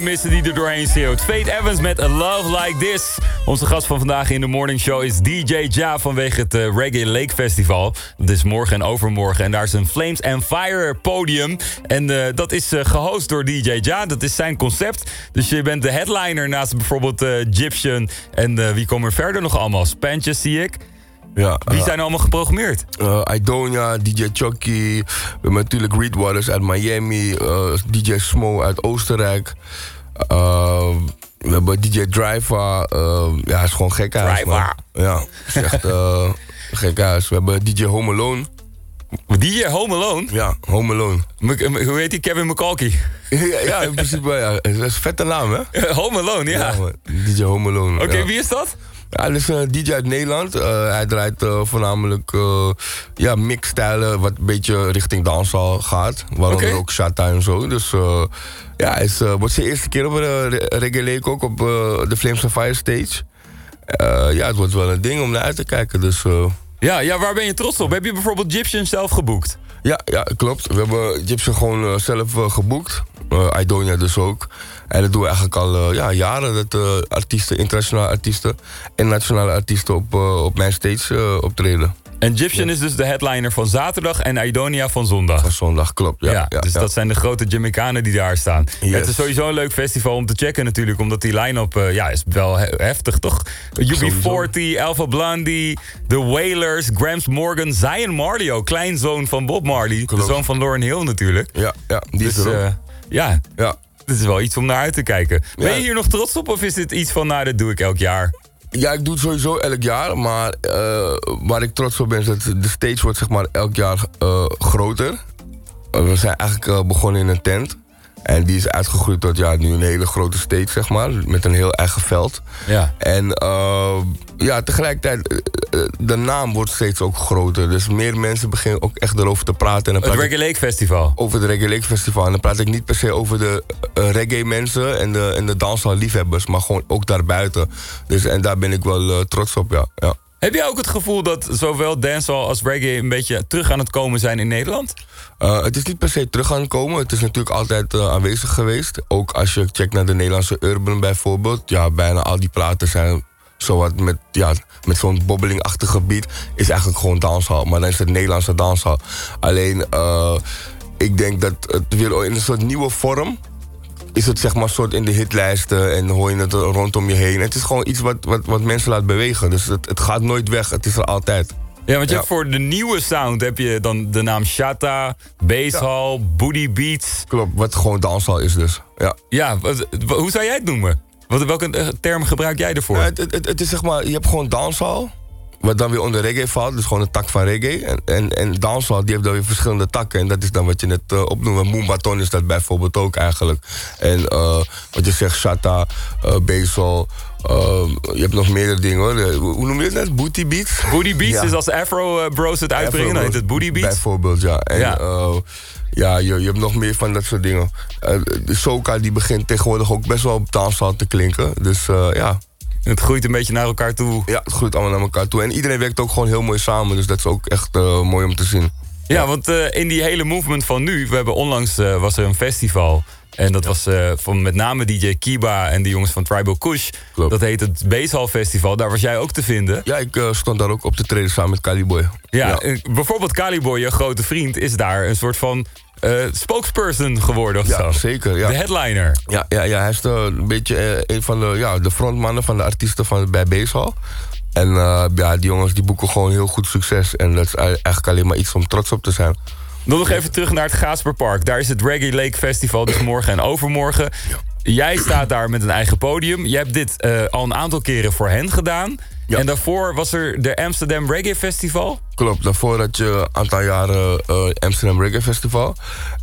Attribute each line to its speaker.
Speaker 1: Missen die er doorheen schreeuwt. Faith Evans met A Love Like This. Onze gast van vandaag in de Morning Show is DJ Ja vanwege het Reggae Lake Festival. Dat is morgen en overmorgen. En daar is een Flames and Fire podium. En dat is gehost door DJ Ja. Dat is zijn concept. Dus je bent de headliner naast bijvoorbeeld Egyptian. En wie komen er verder nog allemaal? Spantjes zie ik.
Speaker 2: Ja,
Speaker 1: wie zijn allemaal geprogrammeerd?
Speaker 2: Idonia, DJ Chucky. We hebben natuurlijk Reed Waters uit Miami. DJ Smo uit Oostenrijk. We hebben DJ Driver. Ja, is gewoon gek huis.
Speaker 1: Driver.
Speaker 2: Ja, is echt gek huis. We hebben DJ Home Alone.
Speaker 1: DJ Home Alone?
Speaker 2: Ja, Home Alone.
Speaker 1: Hoe heet die? Kevin McCalkey?
Speaker 2: Ja, in principe wel, ja. Dat is een vette naam, hè?
Speaker 1: Home Alone, ja.
Speaker 2: DJ Home Alone.
Speaker 1: Oké, wie is dat?
Speaker 2: Ja, dat is een DJ uit Nederland. Hij draait voornamelijk mixstijlen wat een beetje richting dancehall gaat. Waaronder ook Shatta en zo. Dus ja, het wordt zijn eerste keer op Reggae Lake ook op de Flames and Fire stage. Ja, het wordt wel een ding om naar uit te kijken. Dus,
Speaker 1: ja, waar ben je trots op? Heb je bijvoorbeeld Egyptian zelf geboekt?
Speaker 2: Ja, klopt. We hebben Egyptian gewoon zelf geboekt. Idonia dus ook. En dat doen we eigenlijk al jaren. Dat artiesten, internationale artiesten en nationale artiesten op mijn stage optreden.
Speaker 1: En Egyptian is dus de headliner van zaterdag en Idonia van zondag.
Speaker 2: Van zondag, klopt. Ja,
Speaker 1: dus dat zijn de grote Jamaicanen die daar staan.
Speaker 2: Yes.
Speaker 1: Het is sowieso een leuk festival om te checken natuurlijk, omdat die line-up is wel heftig, toch? UB40, Alpha Blondie, The Wailers, Gramps Morgan, Zion Marley, kleinzoon van Bob Marley. Klopt. De zoon van Lauryn Hill natuurlijk.
Speaker 2: Ja, die is er ook.
Speaker 1: Ja. Dit is wel iets om naar uit te kijken.
Speaker 2: Ja.
Speaker 1: Ben je hier nog trots op of is dit iets van, dat doe ik elk jaar?
Speaker 2: Ja, ik doe het sowieso elk jaar, maar waar ik trots op ben is dat de stage wordt zeg maar elk jaar groter. We zijn eigenlijk begonnen in een tent. En die is uitgegroeid tot nu een hele grote stage, zeg maar. Met een heel eigen veld.
Speaker 1: Ja.
Speaker 2: En tegelijkertijd, de naam wordt steeds ook groter. Dus meer mensen beginnen ook echt erover te praten. En
Speaker 1: het Reggae Lake Festival.
Speaker 2: Over het Reggae Lake Festival. En dan praat ik niet per se over de reggae mensen en de dancehall liefhebbers. Maar gewoon ook daarbuiten. Dus, en daar ben ik wel trots op, ja.
Speaker 1: Heb jij ook het gevoel dat zowel dancehall als reggae een beetje terug aan het komen zijn in Nederland?
Speaker 2: Het is niet per se terug aan het komen. Het is natuurlijk altijd aanwezig geweest. Ook als je checkt naar de Nederlandse urban bijvoorbeeld. Ja, bijna al die platen zijn zowat met zo'n bobbelingachtig beat. Is eigenlijk gewoon dancehall. Maar dan is het Nederlandse dancehall. Alleen, ik denk dat het weer in een soort nieuwe vorm is het zeg maar soort in de hitlijsten en hoor je het rondom je heen. Het is gewoon iets wat mensen laat bewegen. Dus het gaat nooit weg. Het is er altijd.
Speaker 1: Ja, want je hebt voor de nieuwe sound heb je dan de naam Shatta, Basshall, Booty Beats.
Speaker 2: Klopt, wat gewoon dancehall is dus.
Speaker 1: Ja, hoe zou jij het noemen? Welke term gebruik jij ervoor?
Speaker 2: Ja, het is zeg maar, je hebt gewoon dancehall, wat dan weer onder reggae valt. Dus gewoon een tak van reggae. En dancehall, die heeft dan weer verschillende takken. En dat is dan wat je net opnoemde. Moombaton is dat bijvoorbeeld ook eigenlijk. En wat je zegt, Shatta, Basshall. Je hebt nog meerdere dingen hoor. Hoe noem je het net? Booty Beats?
Speaker 1: Booty Beats is als Afro Bros het uitbrengen, dan heet het Booty Beats.
Speaker 2: Bijvoorbeeld, ja. En je hebt nog meer van dat soort dingen. De soca die begint tegenwoordig ook best wel op dancehall te klinken. Dus ja.
Speaker 1: Het groeit een beetje naar elkaar toe.
Speaker 2: Ja, het groeit allemaal naar elkaar toe. En iedereen werkt ook gewoon heel mooi samen. Dus dat is ook echt mooi om te zien.
Speaker 1: Ja, want in die hele movement van nu... We hebben onlangs was er een festival. En dat was van met name DJ Kiba en de jongens van Tribal Kush.
Speaker 2: Klopt.
Speaker 1: Dat heet het Basshall Festival. Daar was jij ook te vinden.
Speaker 2: Ja, ik stond daar ook op te treden samen met Caliboy.
Speaker 1: Ja. Bijvoorbeeld Caliboy, je grote vriend, is daar een soort van spokesperson geworden of zo.
Speaker 2: Ja, zeker. Ja.
Speaker 1: De headliner.
Speaker 2: Ja, hij is een beetje een van de frontmannen van de artiesten bij Basshall. En die jongens die boeken gewoon heel goed succes. En dat is eigenlijk alleen maar iets om trots op te zijn.
Speaker 1: Dan nog even terug naar het Gasperpark. Daar is het Reggae Lake Festival, dus morgen en overmorgen. Ja. Jij staat daar met een eigen podium. Je hebt dit al een aantal keren voor hen gedaan. Ja. En daarvoor was er de Amsterdam Reggae Festival.
Speaker 2: Klopt, daarvoor had je een aantal jaren Amsterdam Reggae Festival.